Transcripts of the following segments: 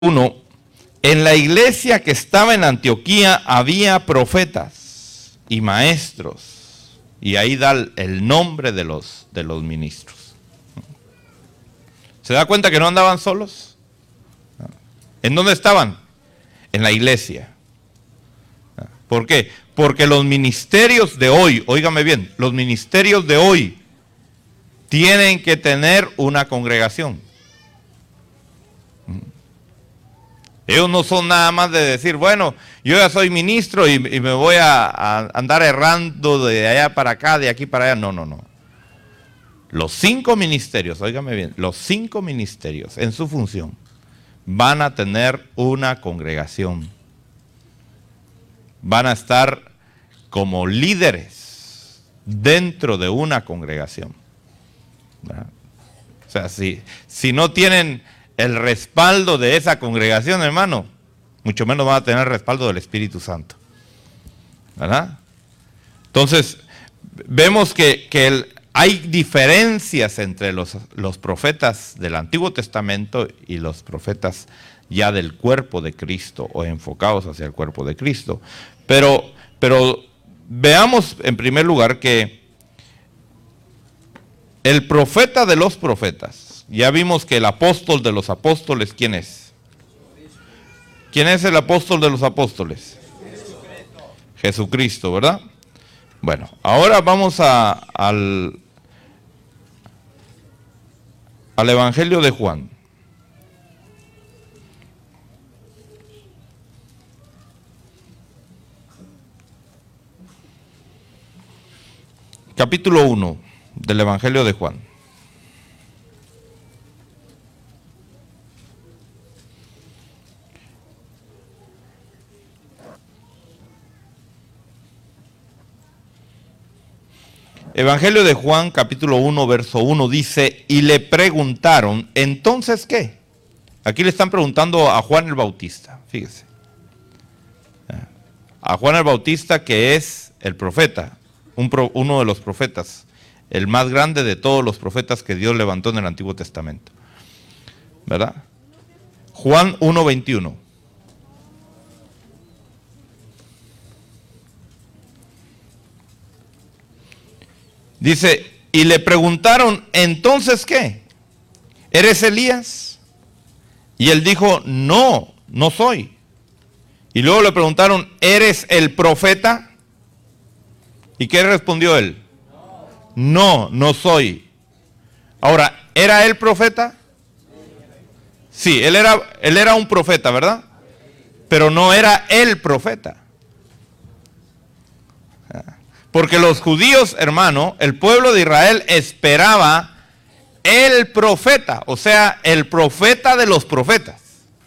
1, en la iglesia que estaba en Antioquía había profetas y maestros, y ahí da el nombre de los ministros. ¿Se da cuenta que no andaban solos? ¿En dónde estaban? En la iglesia. ¿Por qué? Porque los ministerios de hoy, óigame bien, los ministerios de hoy tienen que tener una congregación. Ellos no son nada más de decir, bueno, yo ya soy ministro y me voy a andar errando de allá para acá, de aquí para allá. No, no, no. Los 5 ministerios, óigame bien, los 5 ministerios en su función van a tener una congregación. Van a estar como líderes dentro de una congregación. ¿Verdad? O sea, si no tienen el respaldo de esa congregación, hermano, mucho menos van a tener el respaldo del Espíritu Santo. ¿Verdad? Entonces, vemos que hay diferencias entre los profetas del Antiguo Testamento y los profetas ya del cuerpo de Cristo o enfocados hacia el cuerpo de Cristo. Pero veamos en primer lugar que el profeta de los profetas, ya vimos que el apóstol de los apóstoles, ¿quién es? ¿Quién es el apóstol de los apóstoles? Jesucristo, ¿verdad? Bueno, ahora vamos al Evangelio de Juan. Capítulo 1 del Evangelio de Juan. Evangelio de Juan, capítulo 1, verso 1, dice, y le preguntaron, ¿entonces qué? Aquí le están preguntando a Juan el Bautista, fíjese. A Juan el Bautista, que es el profeta, uno de los profetas, el más grande de todos los profetas que Dios levantó en el Antiguo Testamento. ¿Verdad? Juan 1, 21. Dice, y le preguntaron, ¿entonces qué? ¿Eres Elías? Y él dijo, no, no soy. Y luego le preguntaron, ¿eres el profeta? ¿Y qué respondió él? No, no soy. Ahora, ¿era él profeta? Sí, él era un profeta, ¿verdad? Pero no era el profeta. Porque los judíos, hermano, el pueblo de Israel esperaba el profeta, o sea, el profeta de los profetas.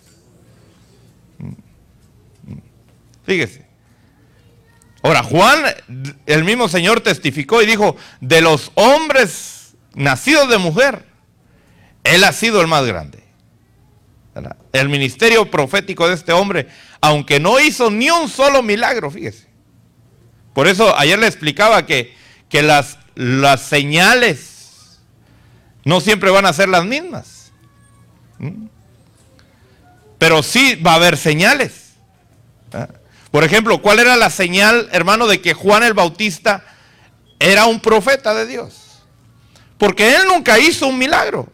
Fíjese. Ahora, Juan, el mismo Señor testificó y dijo, de los hombres nacidos de mujer, él ha sido el más grande. ¿Verdad? El ministerio profético de este hombre, aunque no hizo ni un solo milagro, fíjese. Por eso ayer le explicaba que las señales no siempre van a ser las mismas. Pero sí va a haber señales. Por ejemplo, ¿cuál era la señal, hermano, de que Juan el Bautista era un profeta de Dios? Porque él nunca hizo un milagro.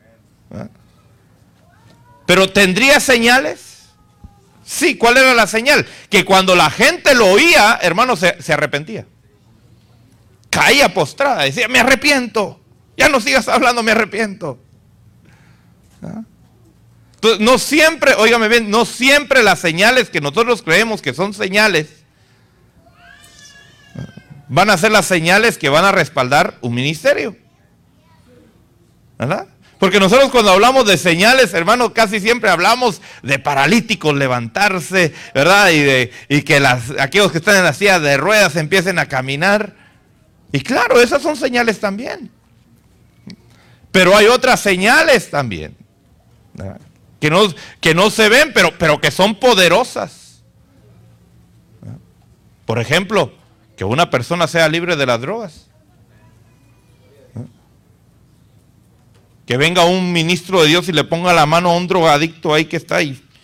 Pero ¿tendría señales? Sí, ¿cuál era la señal? Que cuando la gente lo oía, hermano, se arrepentía. Caía postrada, decía, me arrepiento. Ya no sigas hablando, me arrepiento. Entonces, no siempre, óigame bien, no siempre las señales que nosotros creemos que son señales, van a ser las señales que van a respaldar un ministerio. ¿Verdad? Porque nosotros cuando hablamos de señales, hermano, casi siempre hablamos de paralíticos levantarse, ¿verdad? Y que aquellos que están en la silla de ruedas empiecen a caminar. Y claro, esas son señales también. Pero hay otras señales también, ¿verdad? Que no se ven, pero que son poderosas. ¿Verdad? Por ejemplo, que una persona sea libre de las drogas. Que venga un ministro de Dios y le ponga la mano a un drogadicto ahí que está ahí